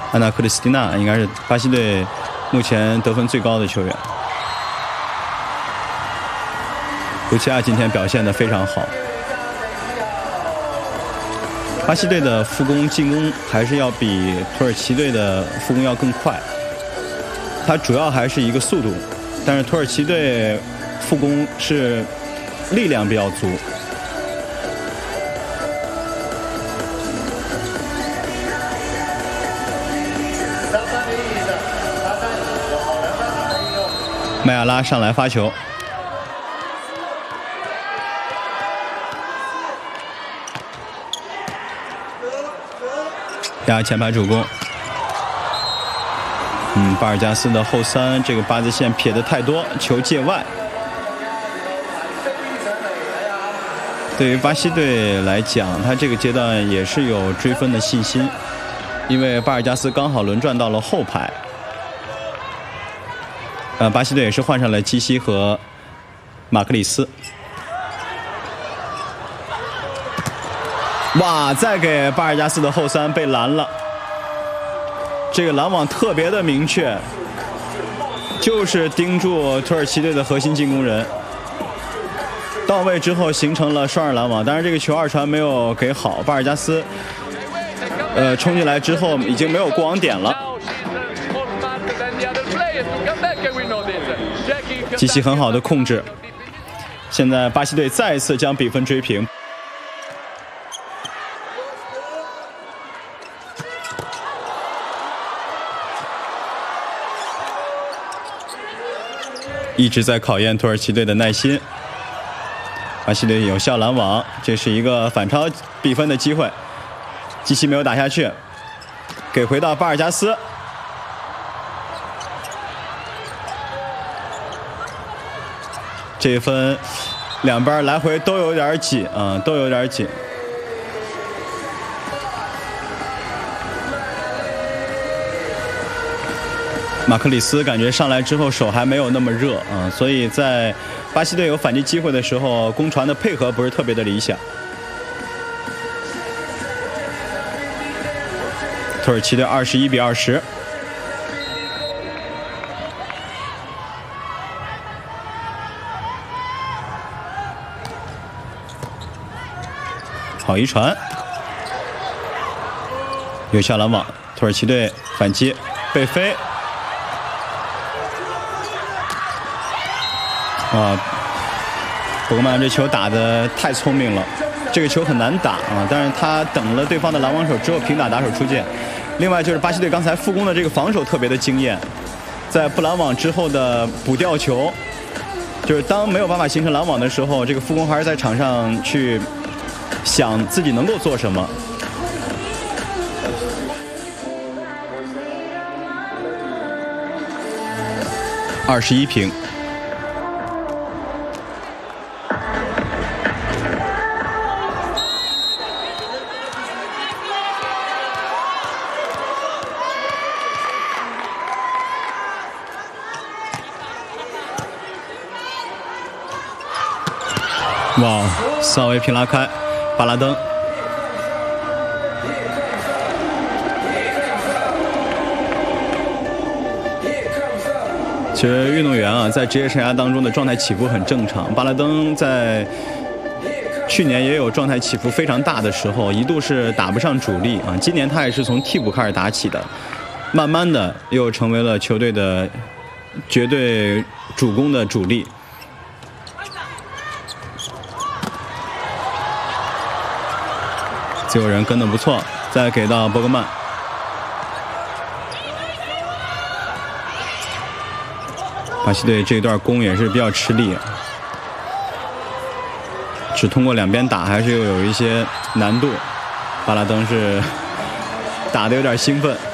安娜克里斯蒂娜应该是巴西队目前得分最高的球员。卢齐亚今天表现得非常好。巴西队的复攻进攻还是要比土耳其队的复攻要更快，它主要还是一个速度，但是土耳其队复攻是力量比较足。麦亚拉上来发球，压前排主攻。巴尔加斯的后三，这个八字线撇得太多，球界外。对于巴西队来讲，他这个阶段也是有追分的信心，因为巴尔加斯刚好轮转到了后排。巴西队也是换上了基西和马克里斯。哇，再给巴尔加斯的后三被拦了。这个拦网特别的明确，就是盯住土耳其队的核心进攻人。到位之后形成了双人拦网，但是这个球二传没有给好，巴尔加斯冲进来之后已经没有过网点了。基西很好的控制，现在巴西队再一次将比分追平。一直在考验土耳其队的耐心。巴西队有效拦网，这是一个反超比分的机会。基西没有打下去，给回到巴尔加斯。这一分两边来回都有点紧啊，都有点紧。马克里斯感觉上来之后手还没有那么热啊，所以在巴西队有反击机会的时候，攻传的配合不是特别的理想。土耳其队21比20。好一传，有效拦网，土耳其队反击，贝菲。博格曼这球打得太聪明了，这个球很难打啊，但是他等了对方的拦网手之后平打打手出界。另外就是巴西队刚才复攻的这个防守特别的惊艳，在不拦网之后的补吊球，就是当没有办法形成拦网的时候，这个复攻还是在场上去想自己能够做什么。21平。哇，萨维平拉开，巴拉登。其实运动员啊，在职业生涯当中的状态起伏很正常。巴拉登在去年也有状态起伏非常大的时候，一度是打不上主力啊。今年他也是从替补开始打起的，慢慢的又成为了球队的绝对主攻的主力。自由人跟得不错，再给到博格曼。巴西队这一段攻也是比较吃力，只通过两边打还是又有一些难度。巴拉登是打得有点兴奋。